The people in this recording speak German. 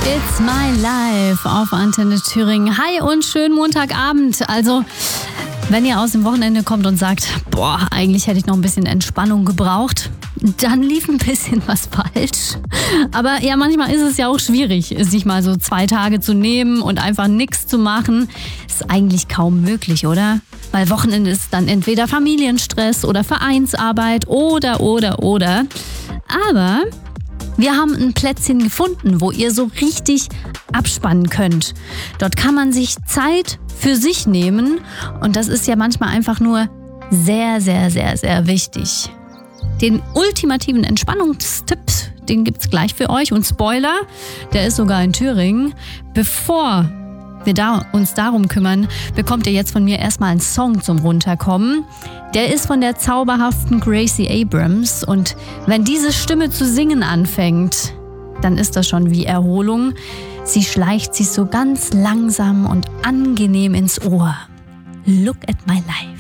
It's My Life auf Antenne Thüringen. Hi und schönen Montagabend. Also, wenn ihr aus dem Wochenende kommt und sagt, boah, eigentlich hätte ich noch ein bisschen Entspannung gebraucht, dann lief ein bisschen was falsch. Aber ja, manchmal ist es ja auch schwierig, sich mal so 2 Tage zu nehmen und einfach nichts zu machen. Ist eigentlich kaum möglich, oder? Weil Wochenende ist dann entweder Familienstress oder Vereinsarbeit oder. Aber wir haben ein Plätzchen gefunden, wo ihr so richtig abspannen könnt. Dort kann man sich Zeit für sich nehmen und das ist ja manchmal einfach nur sehr, sehr, sehr, sehr wichtig. Den ultimativen Entspannungstipp, den gibt's gleich für euch und Spoiler, der ist sogar in Thüringen. Bevor wir uns darum kümmern, bekommt ihr jetzt von mir erstmal einen Song zum Runterkommen. Der ist von der zauberhaften Gracie Abrams und wenn diese Stimme zu singen anfängt, dann ist das schon wie Erholung. Sie schleicht sich so ganz langsam und angenehm ins Ohr. Look at my life.